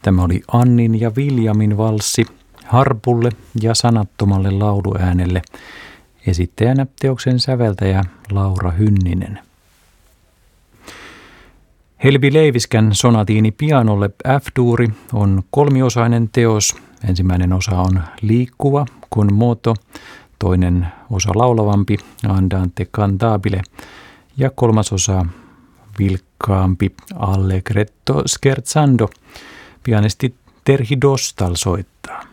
Tämä oli Annin ja Viljamin valssi harpulle ja sanattomalle lauluäänelle. Esittäjänä teoksen säveltäjä Laura Hynninen. Helvi Leiviskän sonatiini pianolle F-duuri on kolmiosainen teos. Ensimmäinen osa on liikkuva con moto, toinen osa laulavampi andante cantabile ja kolmas osa vilkkaampi allegretto scherzando. Pianisti Terhi Dostal soittaa.